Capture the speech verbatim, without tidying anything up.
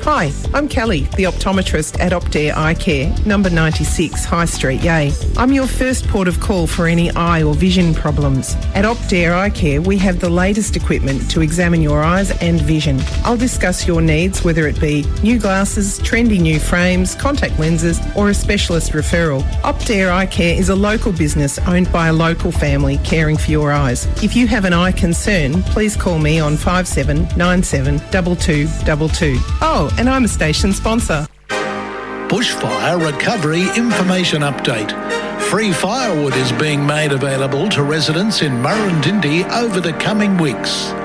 Hi, I'm Kelly, the optometrist at Optare Eye Care, number ninety-six High Street, Yea. I'm your first port of call for any eye or vision problems. At Optare Eye Care, we have the latest equipment to examine your eyes and vision. I'll discuss your needs, whether it be new glasses, trendy new frames, contact lenses, or a specialist referral. Optare Eye Care is a local business owned by a local family caring for your eyes. If you have an eye concern, please call me on five seven nine seven two two two two. Oh, and I'm a station sponsor. Bushfire Recovery Information Update. Free firewood is being made available to residents in Murrindindi over the coming weeks.